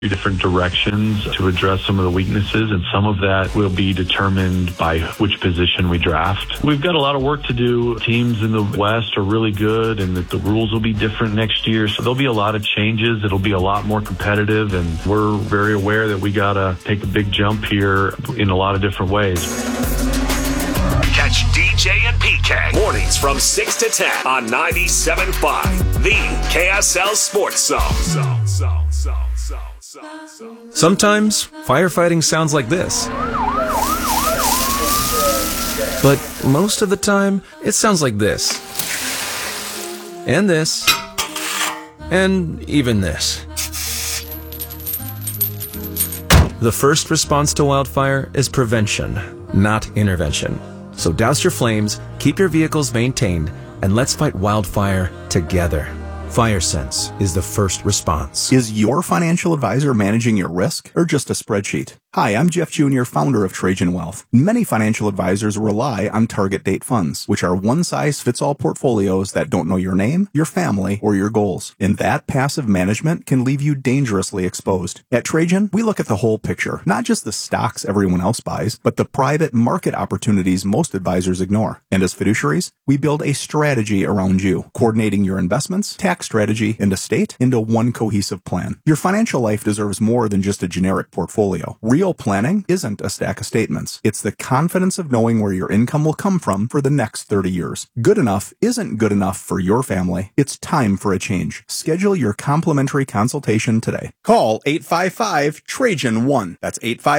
different directions to address some of the weaknesses, and some of that will be determined by which position we draft. We've got a lot of work to do. Teams in the West are really good, and the rules will be different next year, so there'll be a lot of changes. It'll be a lot more competitive, and we're very aware that we got to take a big jump here in a lot of different ways. Catch DJ and PK mornings from 6 to 10 on 97.5, the KSL Sports Zone. Sometimes firefighting sounds like this. But most of the time, it sounds like this. And this. And even this. The first response to wildfire is prevention, not intervention. So douse your flames, keep your vehicles maintained, and let's fight wildfire together. FireSense is the first response. Is your financial advisor managing your risk or just a spreadsheet? Hi, I'm Jeff Jr., founder of Trajan Wealth. Many financial advisors rely on target date funds, which are one-size-fits-all portfolios that don't know your name, your family, or your goals. And that passive management can leave you dangerously exposed. At Trajan, we look at the whole picture, not just the stocks everyone else buys, but the private market opportunities most advisors ignore. And as fiduciaries, we build a strategy around you, coordinating your investments, tax strategy, and estate into one cohesive plan. Your financial life deserves more than just a generic portfolio. Real planning isn't a stack of statements. It's the confidence of knowing where your income will come from for the next 30 years. Good enough isn't good enough for your family. It's time for a change. Schedule your complimentary consultation today. Call 855-TRAJAN-1. That's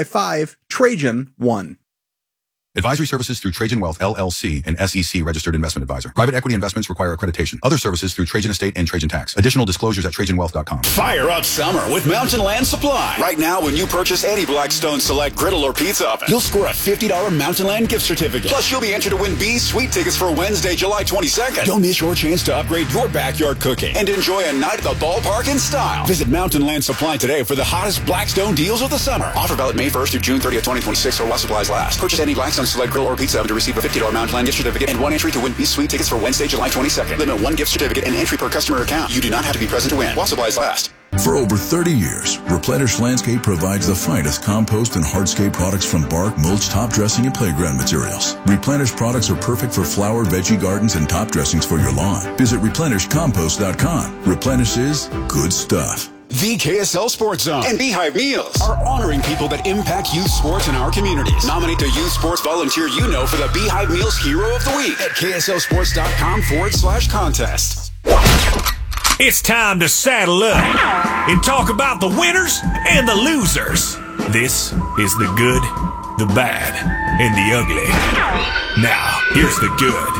855-TRAJAN-1. Advisory services through Trajan Wealth, LLC, an SEC registered investment advisor. Private equity investments require accreditation. Other services through Trajan Estate and Trajan Tax. Additional disclosures at TrajanWealth.com. Fire up summer with Mountain Land Supply. Right now, when you purchase any Blackstone Select griddle or pizza oven, you'll score a $50 Mountain Land gift certificate. Plus, you'll be entered to win B's Sweet tickets for Wednesday, July 22nd. Don't miss your chance to upgrade your backyard cooking and enjoy a night at the ballpark in style. Visit Mountain Land Supply today for the hottest Blackstone deals of the summer. Offer valid May 1st through June 30th, 2026, or while supplies last. Purchase any Blackstone Select griddle or pizza oven to receive a $50 Mountain Land gift certificate and one entry to win B's Sweet tickets for Wednesday, July 22nd. Limit one gift certificate and entry per customer account. You do not have to be present to win while supplies last. For over 30 years, Replenish Landscape provides the finest compost and hardscape products from bark, mulch, top dressing, and playground materials. Replenish products are perfect for flower, veggie gardens, and top dressings for your lawn. Visit replenishcompost.com. Replenish is good stuff. The KSL Sports Zone and Beehive Meals are honoring people that impact youth sports in our communities. Nominate the youth sports volunteer you know for the Beehive Meals Hero of the Week at KSLSports.com/contest. It's time to saddle up and talk about the winners and the losers. This is the good, the bad, and the ugly. Now, here's the good.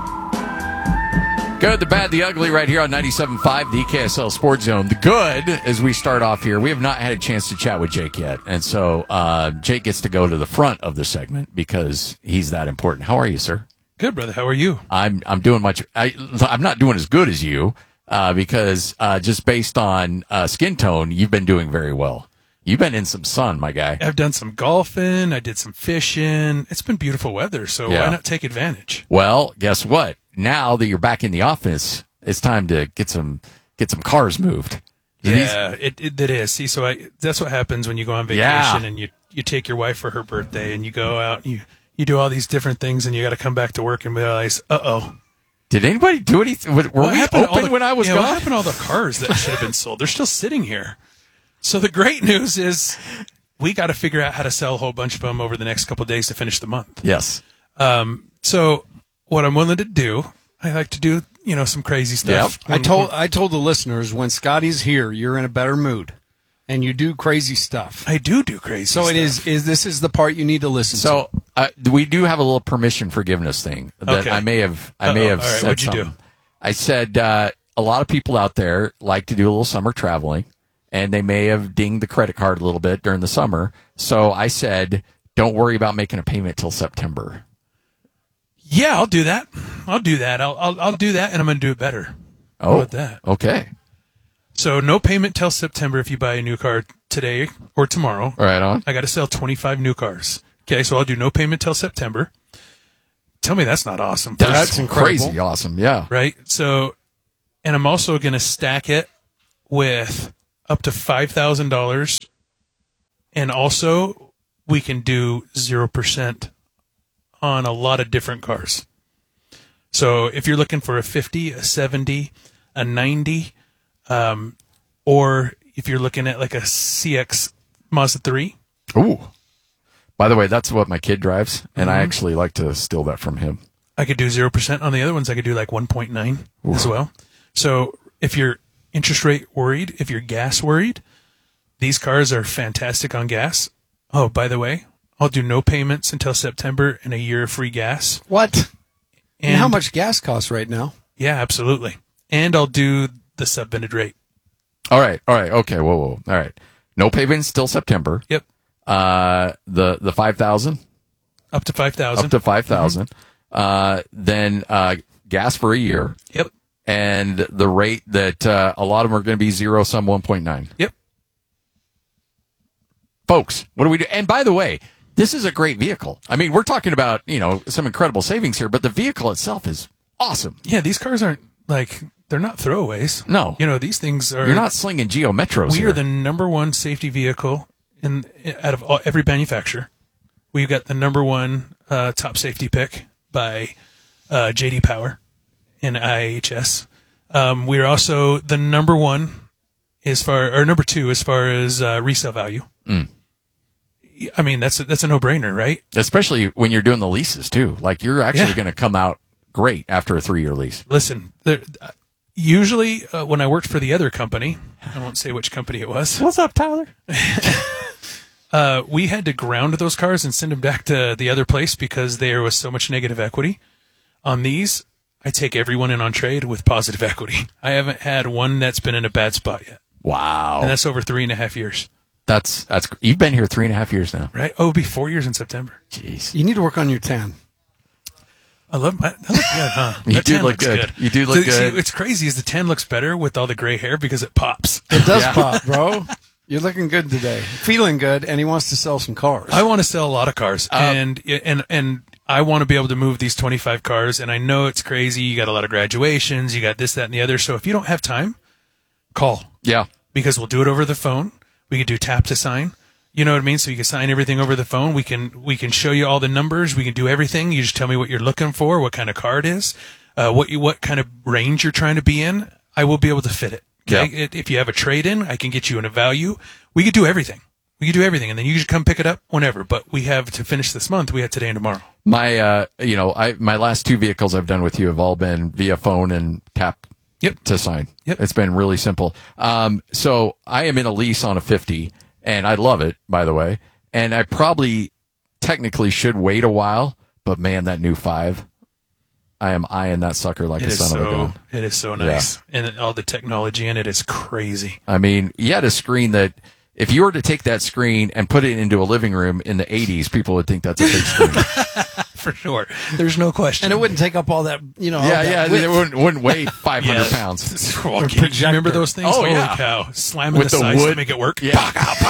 Good, the bad, the ugly, right here on 97.5, the KSL Sports Zone. The good, as we start off here, we have not had a chance to chat with Jake yet. And so Jake gets to go to the front of the segment because he's that important. How are you, sir? Good, brother. How are you? I'm doing much. I'm not doing as good as you because just based on skin tone, you've been doing very well. You've been in some sun, my guy. I've done some golfing. I did some fishing. It's been beautiful weather, so why not take advantage? Well, guess what? Now that you're back in the office, it's time to get some cars moved. Yeah, it is. See, so that's what happens when you go on vacation and you take your wife for her birthday and you go out and you do all these different things and you got to come back to work and realize, did anybody do anything? Were we open when I was gone? What happened to all the cars that should have been sold? They're still sitting here. So the great news is we got to figure out how to sell a whole bunch of them over the next couple of days to finish the month. Yes. So what I'm willing to do, I like to do, some crazy stuff. Yep. I told the listeners when Scotty's here, you're in a better mood, and you do crazy stuff. I do crazy stuff. So this is the part you need to listen to. So we do have a little permission forgiveness thing that I may have All right, said what'd you something. do? I said a lot of people out there like to do a little summer traveling, and they may have dinged the credit card a little bit during the summer. So I said, don't worry about making a payment till September. Yeah, I'll do that. I'll do that, and I'm going to do it better. How about that? Okay. So no payment till September if you buy a new car today or tomorrow. Right on. I got to sell 25 new cars. Okay, so I'll do no payment till September. Tell me that's not awesome. That's crazy awesome, yeah. Right? So, and I'm also going to stack it with up to $5,000. And also, we can do 0% on a lot of different cars. So if you're looking for a 50, a 70, a 90, or if you're looking at like a CX Mazda 3. Ooh. By the way, that's what my kid drives, and I actually like to steal that from him. I could do 0%. On the other ones, I could do like 1.9 as well. So if you're interest rate worried, if you're gas worried, these cars are fantastic on gas. Oh, by the way, I'll do no payments until September and a year of free gas. What? And how much gas costs right now? Yeah, absolutely. And I'll do the sub-vended rate. All right. Okay. Whoa. All right. No payments till September. Yep. The 5,000. Up to 5,000. Up to 5,000. Then gas for a year. Yep. And the rate that a lot of them are going to be 0, some 1.9. Yep. Folks, what do we do? And by the way, this is a great vehicle. I mean, we're talking about, some incredible savings here, but the vehicle itself is awesome. Yeah, these cars aren't they're not throwaways. No. These things are. You're not slinging Geo Metros We here. are the number one safety vehicle out of every manufacturer. We've got the number one top safety pick by JD Power and IHS. We're also the number number two as far as resale value. I mean, that's a no-brainer, right? Especially when you're doing the leases too. Like you're actually going to come out great after a 3-year lease. Listen, usually when I worked for the other company, I won't say which company it was. What's up, Tyler? We had to ground those cars and send them back to the other place because there was so much negative equity. On these, I take everyone in on trade with positive equity. I haven't had one that's been in a bad spot yet. Wow. And that's over 3.5 years. That's you've been here 3.5 years now. Right? Oh, it'll be 4 years in September. Jeez. You need to work on your tan. I love that. That looks good, huh? You do look good. You do look good. See, what's crazy is the tan looks better with all the gray hair because it pops. It does pop, bro. You're looking good today. Feeling good, and he wants to sell some cars. I want to sell a lot of cars, and I want to be able to move these 25 cars, and I know it's crazy. You got a lot of graduations. You got this, that, and the other. So if you don't have time, call. Yeah. Because we'll do it over the phone. We can do tap to sign. You know what I mean? So you can sign everything over the phone. We can show you all the numbers. We can do everything. You just tell me what you're looking for, what kind of car it is, what kind of range you're trying to be in. I will be able to fit it. Okay? Yeah. If you have a trade-in, I can get you in a value. We could do everything. And then you just come pick it up whenever. But we have to finish this month. We have today and tomorrow. My, my last 2 vehicles I've done with you have all been via phone and tap. Yep. To sign. Yep. It's been really simple. So I am in a lease on a 50, and I love it, by the way. And I probably technically should wait a while, but man, that new 5, I am eyeing that sucker like a son of a gun. It is so nice. Yeah. And all the technology in it is crazy. I mean, you had a screen that, if you were to take that screen and put it into a living room in the 80s, people would think that's a big screen. For sure. There's no question. And it wouldn't take up all that, it wouldn't weigh 500 pounds. Remember those things? Oh, Holy yeah. cow. Slamming with the sides wood to make it work. Yeah.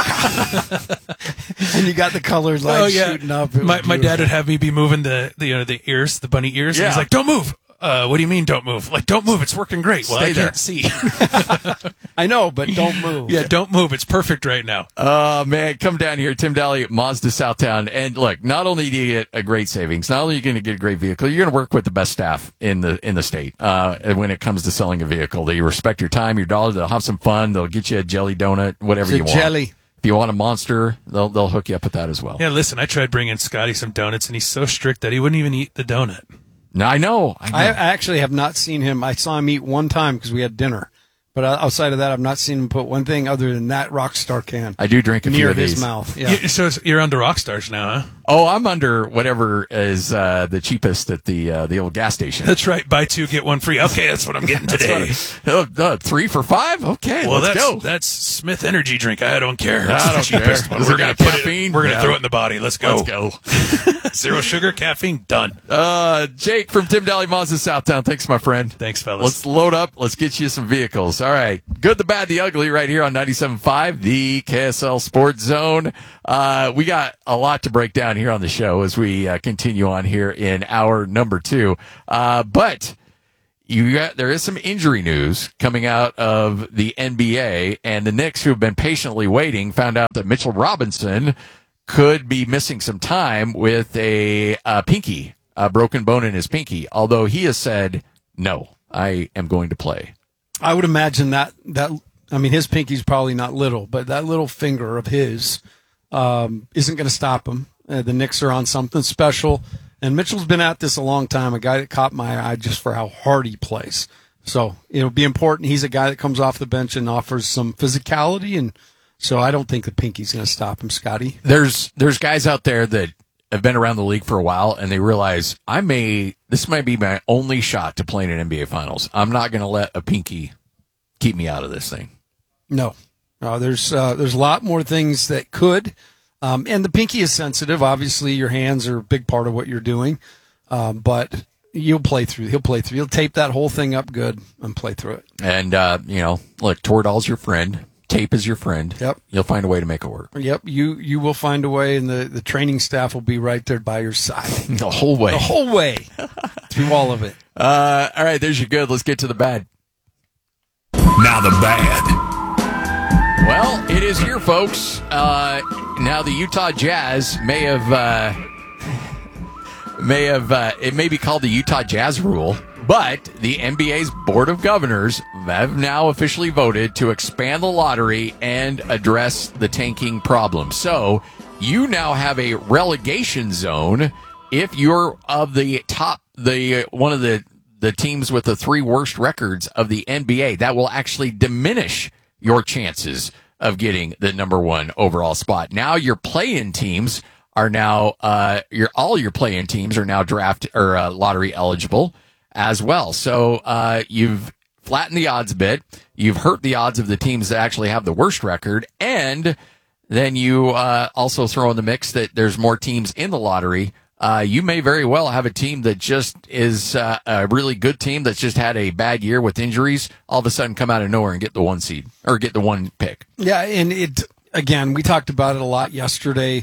And you got the colored lights shooting up. My dad would have me be moving the ears, the bunny ears. Yeah. And he's like, don't move. What do you mean don't move? Like, don't move. It's working great. Well, I can't see. I know, but don't move. Yeah, don't move. It's perfect right now. Oh, man. Come down here, Tim Daly at Mazda Southtown. And look, not only do you get a great savings, not only are you going to get a great vehicle, you're going to work with the best staff in the state when it comes to selling a vehicle. They respect your time, your dollars. They'll have some fun. They'll get you a jelly donut, whatever you want. Jelly. If you want a monster, they'll hook you up with that as well. Yeah, listen, I tried bringing Scotty some donuts, and he's so strict that he wouldn't even eat the donut. No, I know. I actually have not seen him. I saw him eat one time because we had dinner. But outside of that, I've not seen him put one thing other than that Rockstar can. I do drink a few of these. Near his mouth. Yeah. So you're under Rockstars now, huh? Oh, I'm under whatever is the cheapest at the old gas station. That's right. Buy 2, get 1 free. Okay, that's what I'm getting today. 3 for $5? Okay, well, let's go. That's Smith Energy drink. I don't care. I don't care. We're going to caffeine. We're going to throw it in the body. Let's go. Let's go. 0 sugar, caffeine, done. Jake from Tim Daly Mazda Southtown. Thanks, my friend. Thanks, fellas. Let's load up. Let's get you some vehicles. All right. Good, the bad, the ugly right here on 97.5, the KSL Sports Zone. We got a lot to break down here on the show as we continue on here in hour number 2. But there is some injury news coming out of the NBA, and the Knicks, who have been patiently waiting, found out that Mitchell Robinson could be missing some time with a broken bone in his pinky, although he has said, no, I am going to play. I would imagine that I mean, his pinky's probably not little, but that little finger of his isn't going to stop him. The Knicks are on something special, and Mitchell's been at this a long time, a guy that caught my eye just for how hard he plays. So it'll be important. He's a guy that comes off the bench and offers some physicality, and so I don't think the pinky's going to stop him, Scotty. There's guys out there that have been around the league for a while, and they realize this might be my only shot to play in an NBA Finals. I'm not going to let a pinky keep me out of this thing. No, there's a lot more things that could, and the pinky is sensitive. Obviously, your hands are a big part of what you're doing, but he'll play through. He'll tape that whole thing up good and play through it. And look, Toradol's your friend. Tape is your friend. Yep. You'll find a way to make it work. Yep. You will find a way, and the training staff will be right there by your side. The whole way. The whole way. Through all of it. All right, there's your good. Let's get to the bad. Now the bad. Well, it is here, folks. Now the Utah Jazz may have it may be called the Utah Jazz rule, but the NBA's Board of Governors have now officially voted to expand the lottery and address the tanking problem. So you now have a relegation zone if you're of the top, one of the teams with the 3 worst records of the NBA. That will actually diminish your chances of getting the number 1 overall spot. Now your play-in teams are now all your play-in teams are now draft or lottery eligible as well. So you've flattened the odds a bit. You've hurt the odds of the teams that actually have the worst record, and then you also throw in the mix that there's more teams in the lottery. You may very well have a team that just is a really good team that's just had a bad year with injuries, all of a sudden come out of nowhere and get the 1 seed or get the 1 pick. Yeah, and again, we talked about it a lot yesterday.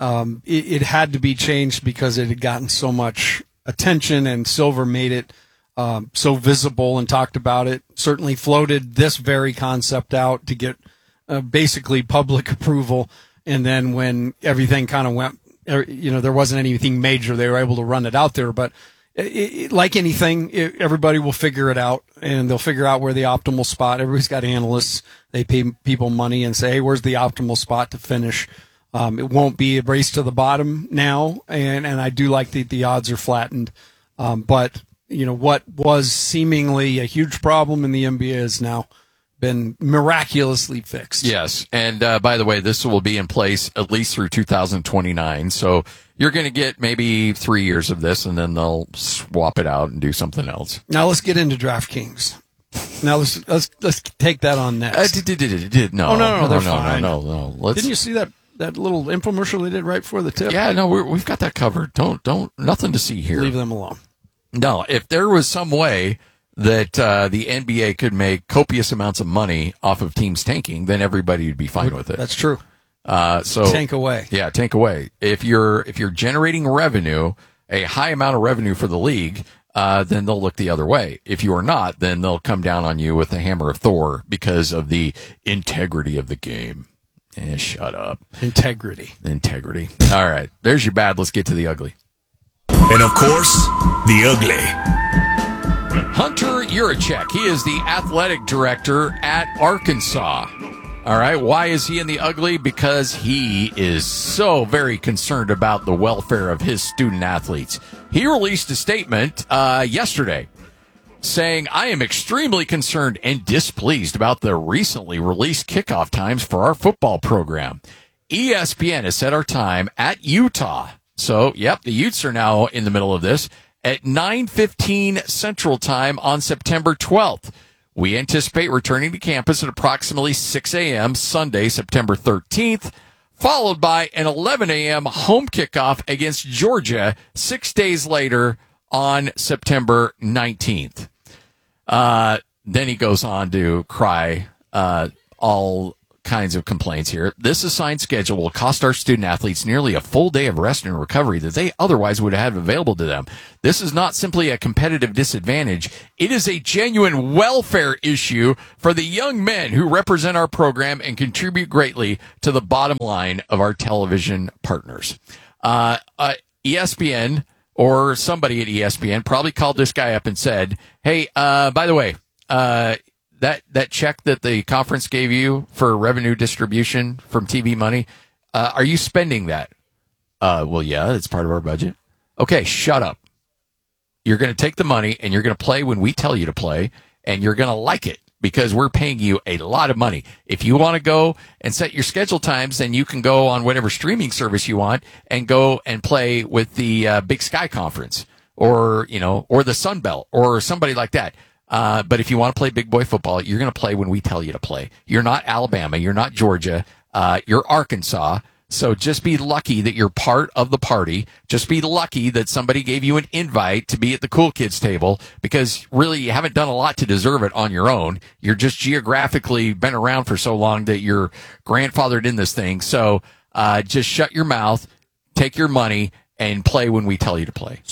It had to be changed because it had gotten so much attention, and Silver made it so visible and talked about it. Certainly floated this very concept out to get basically public approval, and then when everything kind of went, there wasn't anything major, they were able to run it out there. But like anything, everybody will figure it out, and they'll figure out where the optimal spot. Everybody's got analysts. They pay people money and say, hey, where's the optimal spot to finish? It won't be a race to the bottom now, and I do like the odds are flattened. But what was seemingly a huge problem in the NBA has now been miraculously fixed. Yes, and by the way, this will be in place at least through 2029. So you're going to get maybe 3 years of this, and then they'll swap it out and do something else. Now let's get into DraftKings. Now let's take that on next. No, they're fine. No. Didn't you see that little infomercial they did right before the tip? Yeah, no, we've got that covered. Don't, nothing to see here. Leave them alone. No, if there was some way that the NBA could make copious amounts of money off of teams tanking, then everybody would be fine with it. That's true. So tank away. Yeah, tank away. If you're generating revenue, a high amount of revenue for the league, then they'll look the other way. If you are not, then they'll come down on you with the hammer of Thor because of the integrity of the game. Shut up. Integrity. All right. There's your bad. Let's get to the ugly. And of course, the ugly. Hunter Yurachek. He is the athletic director at Arkansas. All right. Why is he in the ugly? Because he is so very concerned about the welfare of his student athletes. He released a statement yesterday saying, I am extremely concerned and displeased about the recently released kickoff times for our football program. ESPN has set our time at Utah. So, yep, the Utes are now in the middle of this at 9:15 Central Time on September 12th. We anticipate returning to campus at approximately 6 a.m. Sunday, September 13th, followed by an 11 a.m. home kickoff against Georgia 6 days later on September 19th. Then he goes on to cry all kinds of complaints here. This assigned schedule will cost our student athletes nearly a full day of rest and recovery that they otherwise would have available to them. This is not simply a competitive disadvantage. It is a genuine welfare issue for the young men who represent our program and contribute greatly to the bottom line of our television partners. ESPN or somebody at ESPN probably called this guy up and said, hey, by the way, that check that the conference gave you for revenue distribution from TV money, are you spending that? Well, yeah, it's part of our budget. Okay, shut up. You're going to take the money and you're going to play when we tell you to play, and you're going to like it because we're paying you a lot of money. If you want to go and set your schedule times, then you can go on whatever streaming service you want and go and play with the Big Sky Conference or the Sun Belt or somebody like that. But if you want to play big boy football, you're going to play when we tell you to play. You're not Alabama. You're not Georgia. You're Arkansas. So just be lucky that you're part of the party. Just be lucky that somebody gave you an invite to be at the cool kids table, because really you haven't done a lot to deserve it on your own. You're just geographically been around for so long that you're grandfathered in this thing. So just shut your mouth, take your money, and play when we tell you to play.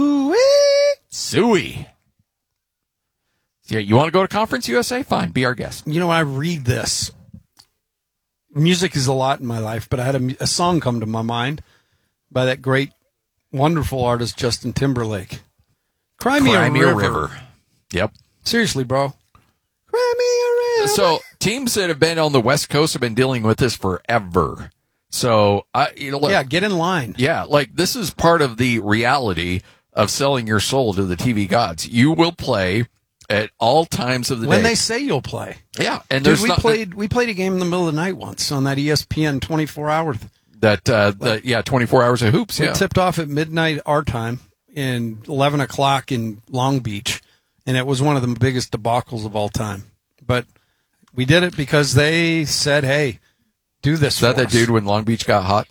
Suey. Yeah, you want to go to Conference USA? Fine, be our guest. You know, when I read this, music is a lot in my life, but I had a song come to my mind by that great, wonderful artist, Justin Timberlake. Cry Me a River. Yep. Seriously, bro. Cry me a river. So teams that have been on the West Coast have been dealing with this forever. So, look, yeah, get in line. Yeah, like this is part of the reality of selling your soul to the TV gods. You will play at all times of the day. When they say you'll play. Yeah. And dude, we played a game in the middle of the night once on that ESPN 24-hour. 24 hours of hoops, We tipped off at midnight our time and 11 o'clock in Long Beach, and it was one of the biggest debacles of all time. But we did it because they said, hey, do this for us. Is that dude when Long Beach got hot?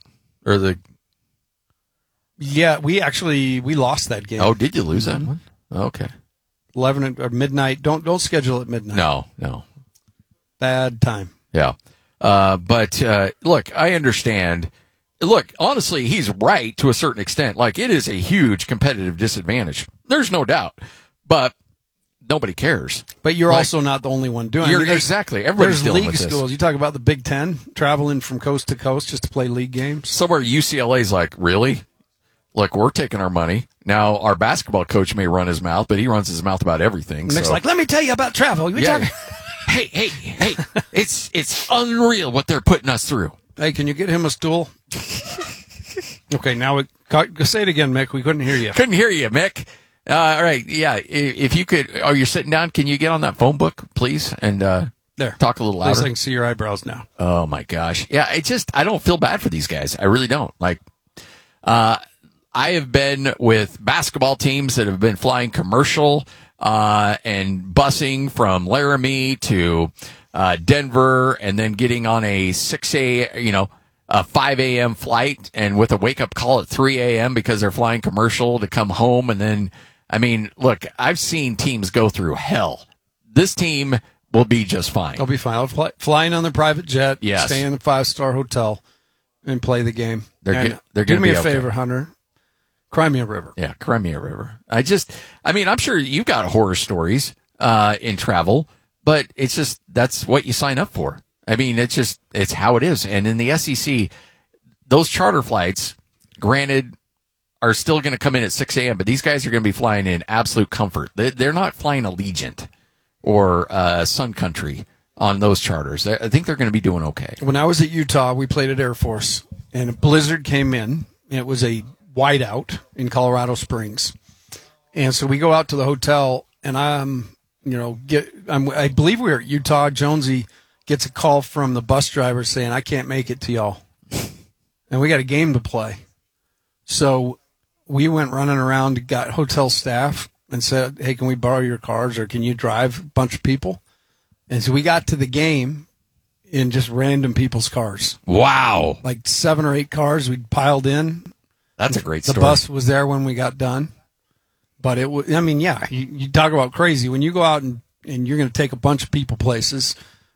Yeah, we lost that game. Oh, did you lose that one? Okay. 11 or midnight. Don't schedule at midnight. No. Bad time. Yeah. But look, I understand. Look, honestly, he's right to a certain extent. Like, it is a huge competitive disadvantage. There's no doubt. But nobody cares. But you're also not the only one doing it. Exactly. Everybody's dealing with this. There's league schools. You talk about the Big Ten traveling from coast to coast just to play league games. Somewhere UCLA's like, really? Look, we're taking our money. Now, our basketball coach may run his mouth, but he runs his mouth about everything. Nick's like, let me tell you about travel. Hey, it's unreal what they're putting us through. Hey, can you get him a stool? Okay, now say it again, Mick. We couldn't hear you. Couldn't hear you, Mick. All right, yeah. If you could, you're sitting down. Can you get on that phone book, please, and there, talk a little louder? I can see your eyebrows now. Oh my gosh, yeah. I don't feel bad for these guys. I really don't. Like, I have been with basketball teams that have been flying commercial and busing from Laramie to Denver, and then getting on a 5 a.m. flight, and with a wake up call at 3 a.m. because they're flying commercial to come home. And then, look, I've seen teams go through hell. This team will be just fine. They'll be fine. I'll flying on the private jet, stay in a 5-star hotel, and play the game. They're going to be do me a favor, Hunter. Cry me a river. Yeah, cry me a river. I'm sure you've got horror stories in travel, but it's just, that's what you sign up for. It's how it is. And in the SEC, those charter flights, granted, are still going to come in at 6 a.m., but these guys are going to be flying in absolute comfort. They're not flying Allegiant or Sun Country on those charters. I think they're going to be doing okay. When I was at Utah, we played at Air Force, and a blizzard came in, and it was a whiteout in Colorado Springs. And so we go out to the hotel, and I believe we were at Utah. Jonesy gets a call from the bus driver saying, I can't make it to y'all. And we got a game to play. So we went running around, got hotel staff, and said, hey, can we borrow your cars, or can you drive a bunch of people? And so we got to the game in just random people's cars. Wow. Like 7 or 8 cars we piled in. That's a great story. The bus was there when we got done. But it was, you talk about crazy. When you go out and you're going to take a bunch of people places,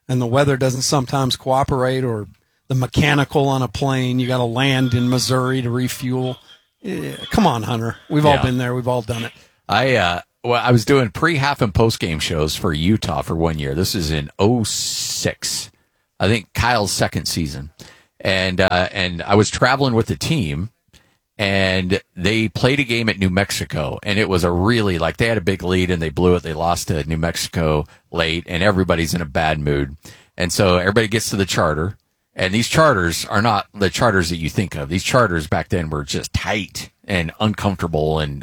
and the weather doesn't sometimes cooperate, or the mechanical on a plane, you got to land in Missouri to refuel. Come on, Hunter. We've all been there. We've all done it. I was doing pre-half and post-game shows for Utah for 1 year. This is in 2006. I think Kyle's second season. And I was traveling with the team, and they played a game at New Mexico, and it was they had a big lead and they blew it. They lost to New Mexico late, and everybody's in a bad mood. And so everybody gets to the charter, and these charters are not the charters that you think of. These charters back then were just tight and uncomfortable, and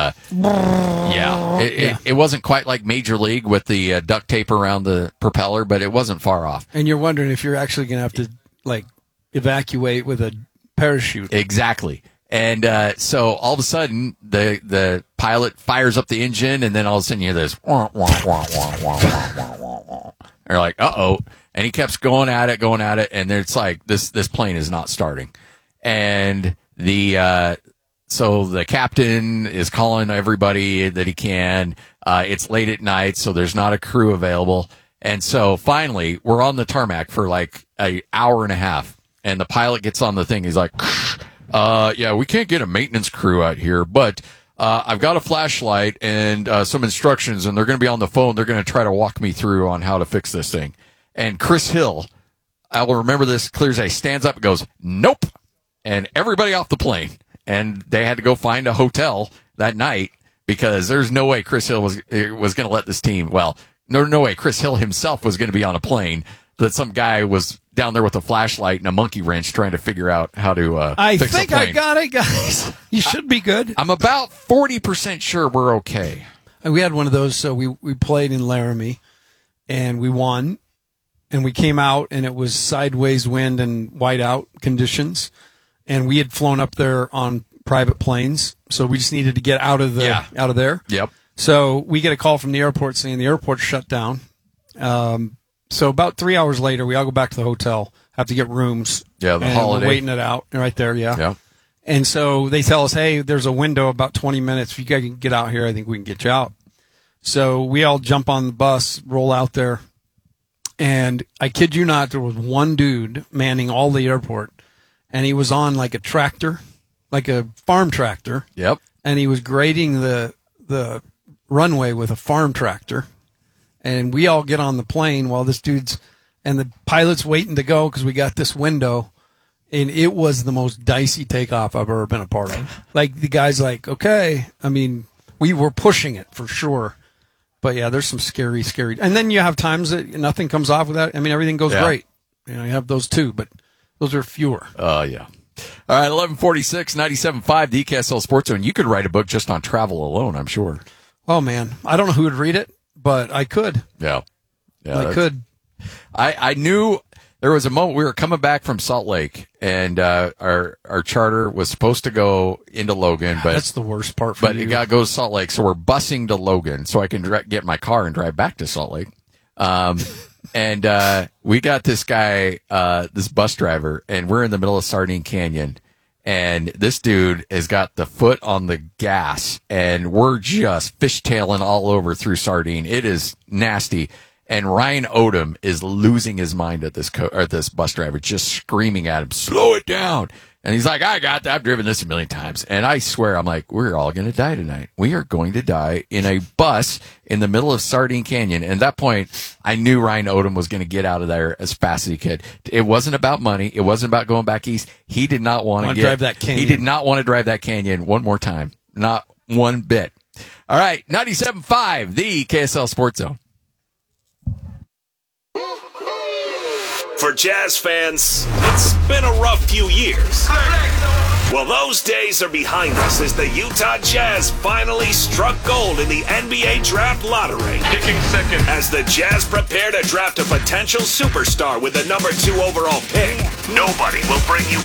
it wasn't quite like Major League with the duct tape around the propeller, but it wasn't far off. And you're wondering if you're actually going to have to evacuate with a parachute. Exactly. And so all of a sudden, the pilot fires up the engine, and then all of a sudden you hear this, wah, wah, wah, wah, wah, wah, wah, wah. And you're like, uh-oh. And he keeps going at it, and it's like, this plane is not starting. And so the captain is calling everybody that he can. It's late at night, so there's not a crew available. And so finally, we're on the tarmac for like an hour and a half, and the pilot gets on the thing. He's like, we can't get a maintenance crew out here, but I've got a flashlight and some instructions, and they're going to be on the phone. They're going to try to walk me through on how to fix this thing. And Chris Hill, I will remember this clear as day, stands up and goes, nope, and everybody off the plane. And they had to go find a hotel that night because there's no way Chris Hill was going to let this team. Well, no way Chris Hill himself was going to be on a plane. That some guy was down there with a flashlight and a monkey wrench trying to figure out how to fix the plane. I got it, guys. You should be good. I'm about 40% sure we're okay. We had one of those, so we played in Laramie, and we won, and we came out, and it was sideways wind and whiteout conditions, and we had flown up there on private planes, so we just needed to get out of there. Yep. So we get a call from the airport saying the airport's shut down. So about 3 hours later, we all go back to the hotel, have to get rooms. Yeah, the holiday. We're waiting it out right there, yeah. And so they tell us, hey, there's a window about 20 minutes. If you guys can get out here, I think we can get you out. So we all jump on the bus, roll out there. And I kid you not, there was one dude manning all the airport. And he was on like a tractor, like a farm tractor. Yep. And he was grading the runway with a farm tractor. And we all get on the plane while this dude's and the pilot's waiting to go because we got this window. And it was the most dicey takeoff I've ever been a part of. Like, the guy's like, okay. I mean, we were pushing it for sure. But yeah, there's some scary. And then you have times that nothing comes off with that. I mean, everything goes great. You know, you have those too, but those are fewer. Yeah. All right, 1146, 97.5, the EKSL Sports Zone. You could write a book just on travel alone, I'm sure. Oh, man. I don't know who would read it, but I could. Yeah. I could. I knew there was a moment we were coming back from Salt Lake, and our charter was supposed to go into Logan, but that's the worst part for you. But it got to go to Salt Lake, so we're busing to Logan so I can get my car and drive back to Salt Lake. And we got this guy, this bus driver, and we're in the middle of Sardine Canyon, and this dude has got the foot on the gas, and we're just fishtailing all over through Sardine. It is nasty. And Ryan Odom is losing his mind at this bus driver, just screaming at him, slow it down. And he's like, I got that. I've driven this a million times. And I swear, I'm like, we're all going to die tonight. We are going to die in a bus in the middle of Sardine Canyon. And at that point, I knew Ryan Odom was going to get out of there as fast as he could. It wasn't about money. It wasn't about going back east. He did not want to drive that canyon. He did not want to drive that canyon one more time. Not one bit. All right. 97.5, the KSL Sports Zone. For Jazz fans, it's been a rough few years. Well, those days are behind us as the Utah Jazz finally struck gold in the NBA Draft Lottery. Picking second. As the Jazz prepare to draft a potential superstar with the number 2 overall pick, nobody will bring you